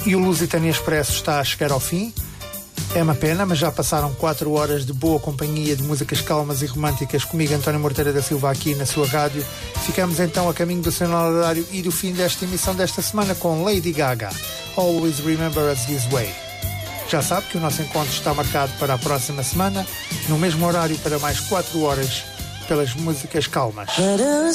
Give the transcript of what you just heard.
E o Lusitânia Expresso está a chegar ao fim. É uma pena, mas já passaram 4 horas de boa companhia de músicas calmas e românticas comigo, António Morteira da Silva, aqui na sua rádio. Ficamos então a caminho do seu horário e do fim desta emissão desta semana com Lady Gaga, Always Remember Us This Way. Já sabe que o nosso encontro está marcado para a próxima semana, no mesmo horário, para mais 4 horas, pelas músicas calmas.